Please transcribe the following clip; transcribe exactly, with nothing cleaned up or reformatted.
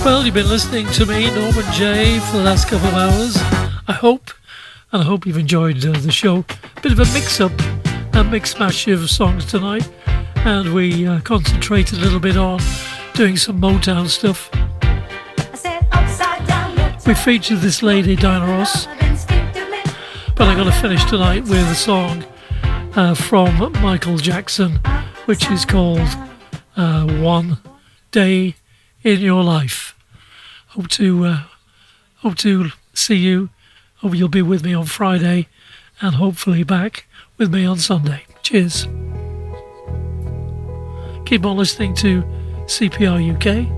Well, you've been listening to me, Norman J, for the last couple of hours. I hope, and I hope you've enjoyed uh, the show. Bit of a mix-up, a mix-mash of songs tonight, and we uh, concentrated a little bit on doing some Motown stuff. We featured this lady, Diana Ross, but I'm going to finish tonight with a song uh, from Michael Jackson, which is called uh, One Day in Your Life. Hope to uh, hope to see you. Hope you'll be with me on Friday, and hopefully back with me on Sunday. Cheers. Keep on listening to C P R U K.